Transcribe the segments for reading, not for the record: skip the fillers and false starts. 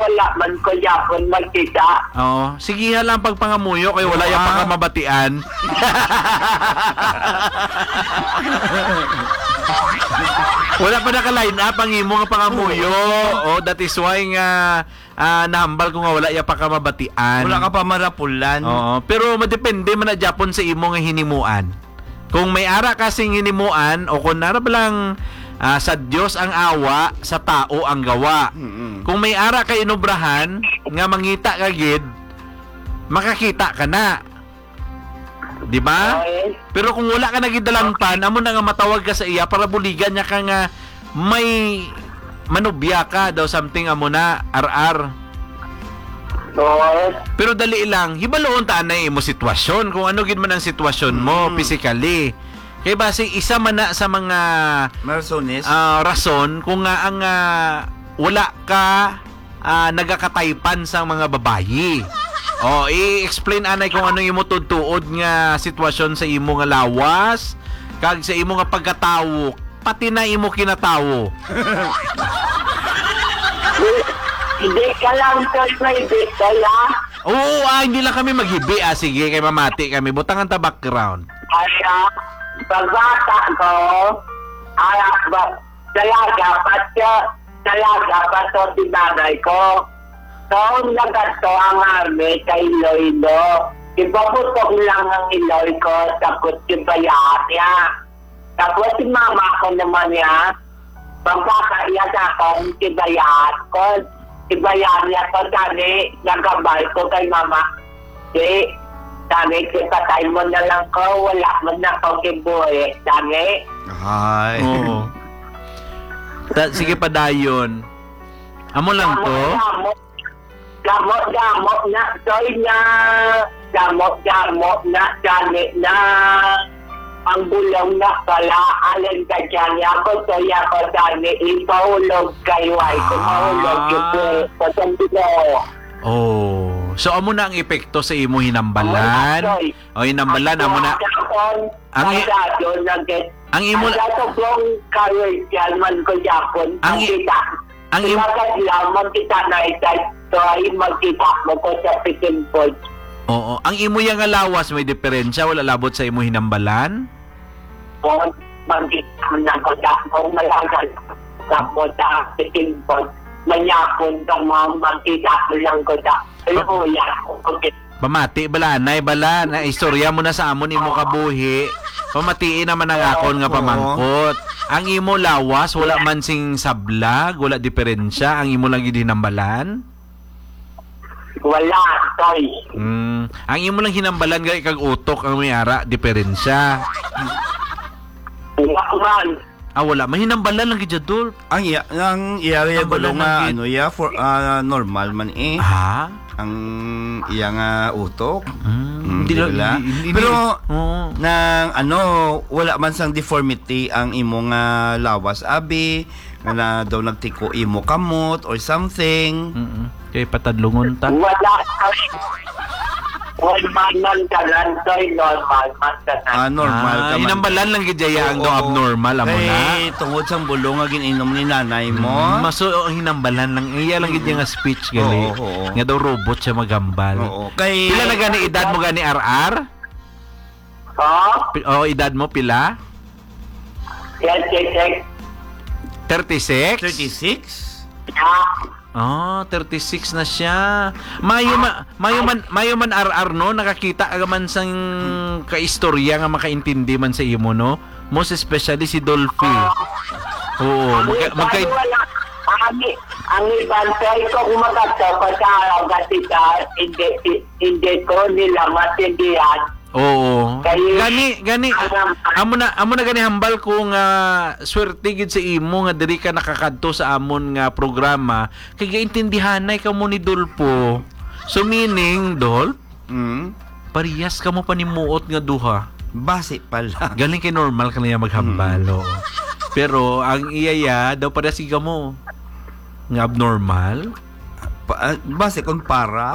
wala man ko yapon magkita. Oo. Sige lang pagpangamuyo kay wala ya pa ka mabatian. Wala pa naka-line up ang imo nga pangamuyo. Oh, that is why nga nahambal ko nga wala ya pa ka mabatian. Wala ka pa marapulan. Oo, pero madepende man na Japon sa imo nga hinimuan. Kung may ara kasing hinimuan o kung nara lang sa Dios ang awa, sa tao ang gawa. Kung may ara kay inobrahan nga mangita ka gid, makakita ka na. Di ba? Okay. Pero kung wala ka nagidalangpan, amo na nga matawag ka sa iya para buligan niya ka nga may manubya ka daw something amo na RR. Okay. Pero dali lang, hibaloon ta na imo sitwasyon kung ano gid man ang sitwasyon mo physically. Kay base isa man na sa mga Marasones. rason kung nga ang wala ka nagakataypan sa mga babayi. O, i-explain anay kung ano imo tutuod nga sitwasyon sa imo nga lawas, kag sa imo nga pagkatawo, pati na imo kinatawo. Hindi ka lang may bit kaya. Oo, hindi lang kami maghibi. Sige, kay mamati kami. Butangan ta background. Kaya, pagbata ko, talaga pa to tinanay ko. So, nagato ang arme kay Iloilo. Ipaputok lang ang Iloy ko, tapos yung bayaan niya. Tapos si mama ko naman niya, pagkakaiyak ako, si bayaan ko. Si bayaan niya ko, tani, nagabay ko kay mama. Tani, patay mo na lang ko, wala mo na akong kibuhi. Tani. Ay. Oo. Sige pa dayon. Amo lang to. Gamot na, soy na, gamot na, dami na, ang bulong na pala, alin ka dyan, ako, soy ako, dami, ipahulog kayo, ay, kumahulog yung patambino. Oh. So, amo na ang epekto sa imo hinambalan. O, hinambalan, amo na. Ang imo ang sobrang courage yan man ko yapon, ang kita. Ang imo lamang kita na itay, so ay magkita mo ko sa pikin point. Oo, ang imo yang lawas may diferensya wala labot sa imo hinambalan? O magkita mo na ko sa kung malagal sa mo sa pikin point. Manyakon ka mo magkita mo lang ko sa luya. Pamati balanay bala na istorya mo na sa amon imo kabuhi. Pamatiin naman ang akon nga pamangkot. Ang imo lawas wala man sing sablag, wala diferensya, ang imo lang gid hinambalan? Wala, toy. Ang imo lang hinambalan gay kag utok ang may ara, diferensya. Wala man. Wala mahinambalan lang gid jadul. Ang iyari Tambalan gulo nga ng for normal man Ha? ang iya nga utok. Hindi lang. Pero nang wala man sang deformity ang imo nga lawas abi nga na daw nagtiko imo kamot or something. Kay patadlungon ta. Wala, toy. Normal man ka lang, toy. Normal man ka lang. Normal ka man. Hinambalan lang gid jaya ang do abnormal amo na. Kay tungod sang bulong nga gininom ni nanay mo. Maso ang hinambalan lang iya lang gid nga speech gali. Oo. Nga daw robot siya magambal. Oo. Kay Pila na gani edad mo gani RR? Edad mo pila? Yan, check. 36? 36? 36 na siya. Mayo man RR no nakakita ka man sang kaistorya nga makaintindi man sa imo no. Most especially si Dolphy. Oo, ang ibantay ko kung magkatawa sa araw kasi hindi ko nila matindihan. Oo. Gani. Amo na gani hambal ko nga swerte gid sa imo nga diri ka nakakadto sa amon nga programa kay gaintindihanay ka mo ni Dolpo. So meaning, Dolp, parehas ka mo panimuot nga duha. Base pa lang. Galing kay normal ka na maghambal. Pero ang iyaya daw parehas ka mo nga abnormal. Base kung para.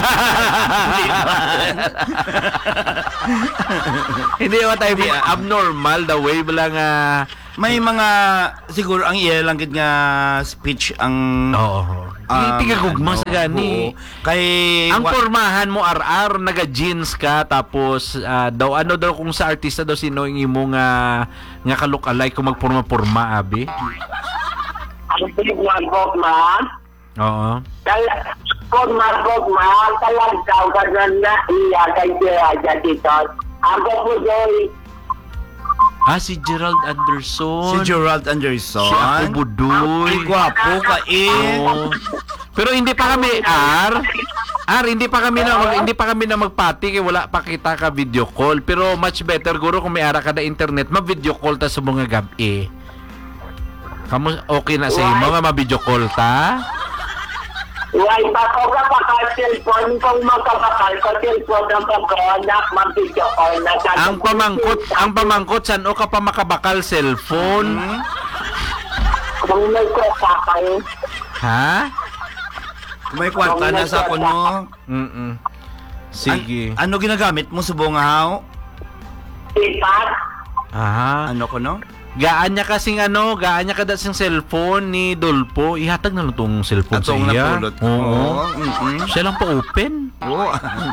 Hindi ba tayo abnormal the way bala nga May mga siguro ang ilalangkit nga speech ang hindi ka gugma sa gani. Kay Ang pormahan mo RR naga-jeans ka tapos daw ano daw kung sa artista daw sino yung imo nga ka-look-alike kung magporma-porma abi. Ang pinagwagog ma, Oo. Gogma, talagdaw ka na iya kay Jaya dito. Ako po doy, Si Gerald Anderson. si Gerald Anderson. Si Ako Budoy. Ay, gwapo ka Oo. Pero hindi pa kami hindi pa kami na magpati kay wala pa kita ka video call. Pero much better guro kung may ara ka na internet, ma-video call ta sa mga gabi. Kamu okay na sa imo nga ma-video call ta? Why ba ko ka cellphone kung magkakakal ko cellphone ng pagkanak mag-video call na Ang pamangkot san o ka pa makabakal cellphone? Kung may kakakal, Ha? May kwarta na sa kuno. Sige. Ano ginagamit mo sa bungaw? ipat, Ano kuno? Gaan niya kasing cellphone ni Dolpo. Ihatag na lang tong cellphone sa Atong iya. napulot. Oo. Mm-mm. Siya lang pa open. Oo.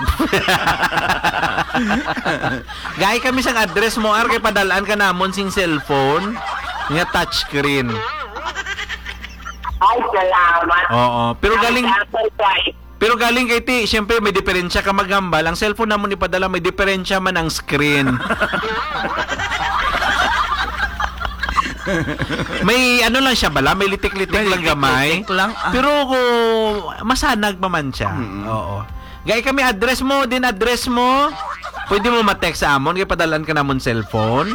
Gay kami sang address mo ar kay padalaan ka namon sing cellphone nga touchscreen. ay salamat. Oo. Ay, Pero galing kay ti, syempre may diferensya ka maghambal. Ang cellphone namon ipadala may diferensya man ang screen. May ano lang siya bala, may litik-litik lang gamay. Litik lang. Pero kung masanag pa man siya. Oo. Gay kami address mo. Pwede mo ma-text sa amon kay padalan ka namon cellphone.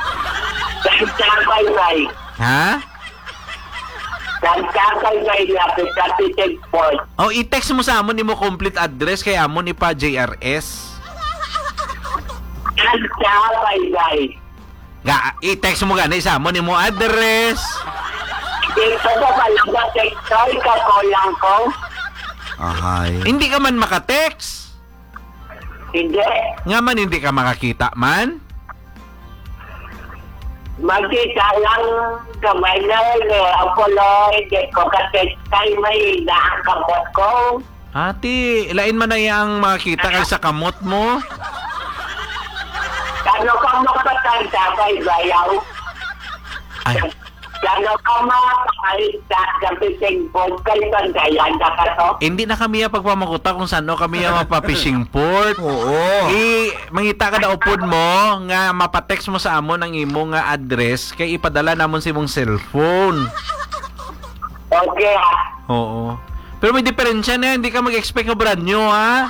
Bye-bye. Ha? Nagkakaybay lapit sa checkpoint. O i-text mo sa amon imo complete address kay amon ipa JRS. Nagkakaybay. I-text mo gani sa amon imo address. Dito sa palaga tekstoy ka ko lang ko. Ahay. Hindi ka man maka-text. Hindi. Nga man hindi ka makakita man. Magkita lang kamay na ako hindi ko katekstay may naangkabot ko. Ati, ilain man na yang makakita kay sa kamot mo. Kano ka makatanda kay bayaw? Ay, Kano ka makakita sa checkpoint kay bandayan ka to? hindi na kami pagpamakuta kung saan kami mapa-fishing port. Oo. Mangita ka na upod mo nga mapatext mo sa amon ang imo nga address kay ipadala namon sa imong cellphone. Okay ha. Oo. Pero may diferensya na, hindi ka mag-expect na brand new ha.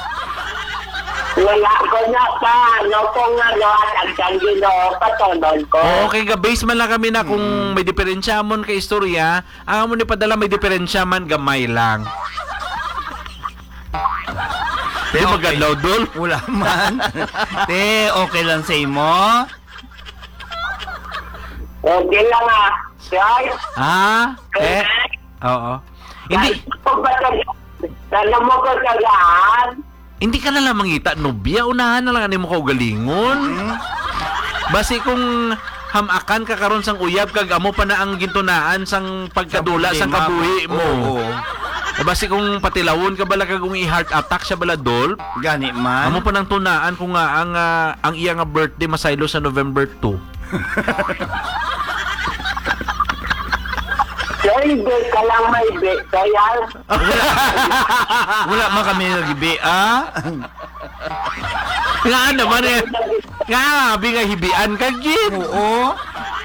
Wala ko na sa kung at ang Ginoo patunon ko. Oo, kay ga-base man lang kami na kung may diferensya mon kay istorya, ang amon ipadala may diferensya man gamay lang. Di magalaw dol. Wala man. Okay lang sa imo. Okay lang ha. Right? Oo. Hindi Sana mo ko tagaan. Hindi ka na lang mangita, nobya. Unahan na lang mo kaugalingon. Basi kung hamakan ka karon sang uyab, kag amo pa na ang gintunaan sang pagkadula sang kabuhi mo. Oo. Basi kung patilawon ka bala kag kung i-heart attack siya bala dol, Gani man. amo pa nang tunaan kung nga ang iya nga birthday masaylo sa November 2. Hindi ka lang may kaya Wala man kami nagibi, Nga naman nga abi nga hibian ka gid. Oo.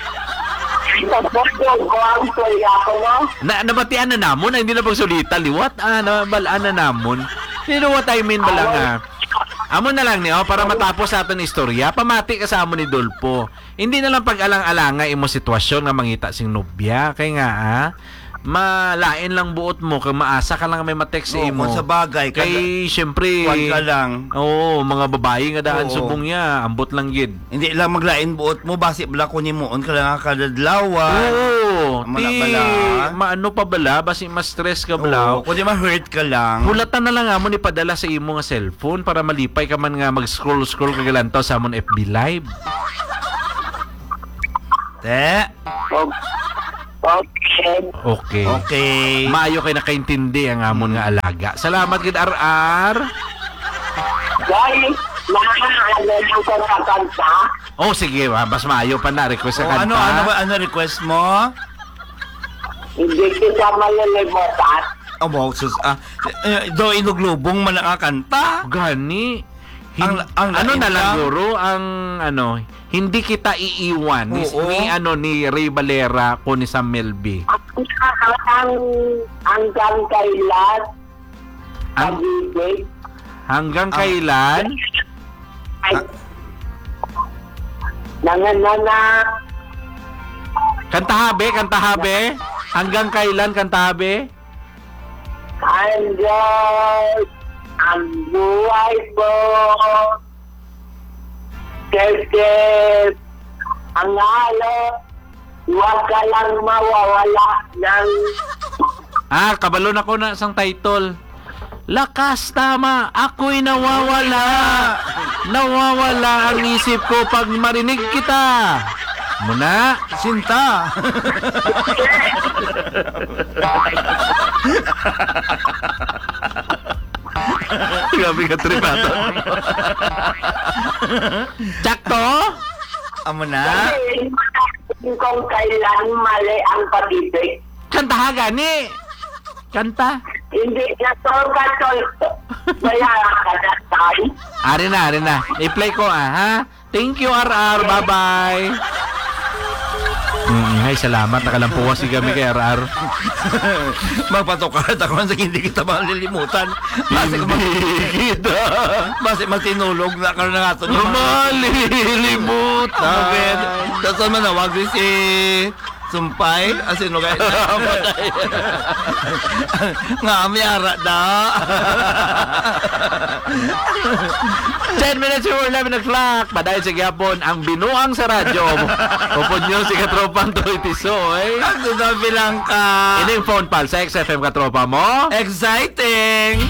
Kapag ko ang tuya ko mo. Nabatian na namon, hindi na pagsulita liwat nabalaan na namon. You know what I mean bala nga. Amo na lang niyo para matapos sa aton istorya, pamati ka sa amo ni Dolpo. Hindi na lang pag-alang-alanga imo sitwasyon nga mangita sing nobya kay nga malain lang buot mo kay maasa ka lang may ma-text sa imo. Sa bagay Kay syempre Kuwan ka lang. Oo, mga babae nga daan Oo. subong niya, ambot lang gid. Hindi lang maglain buot mo basi bala ko ni muon ka lang kadadlawan. Oo, Amo na bala. maano pa bala, basi ma-stress ka bala. Oo, kundi ma-hurt ka lang. Hulatan na lang amo ni padala sa imo nga cellphone para malipay ka man nga mag-scroll ka galantaw sa amon FB Live. Te. Okay. Okay. Okay. Maayo kay nakaintindi ang amon nga alaga. Salamat gid RR. Guys, ano lang ko sa kanta? Oh sige, mas maayo pa na request sa kanta. Ano request mo? Hindi kita malilimutan. Wow, sus. Do inuglubong man nakakanta. Gani. Ang ano na lain lang lang. guro ang hindi kita iiwan Oo. ni Ray Valera ko ni Sam Melby. Hanggang kailan? Ang- Pag-ibig? Hanggang kailan? Ay, nanganana. Kantahabe. Hanggang kailan kantahabe? Hanggang ang buhay mo. Kasi ang huwag ka lang mawawala ng Kabalo na ko na sang title. Lakas tama, ako'y nawawala. Nawawala ang isip ko pag marinig kita. Muna. Sinta. Grabe ka tripato. Tsakto? Amo na. kung kailan mali ang pag-ibig. Kanta gani. Kanta. Hindi na tol. Kaya ka na tayo. Ari na. I-play ko ha. Thank you RR. Bye-bye. Hay, salamat. Nakalampuwas si kami kay RR. Magpatokad ako sa hindi kita malilimutan. Basi magtinulog na karon na ato. Malilimutan. Tapos manawag din si Sumpay, asino guys? Nga miyara da. 10 minutes before 11 o'clock. Padayon sa gyapon ang binuang sa radyo. Upod nyo si Katropang Toy Tisoy. Ang bilang ka. Ini yung phone pal sa XFM Katropa mo. Exciting!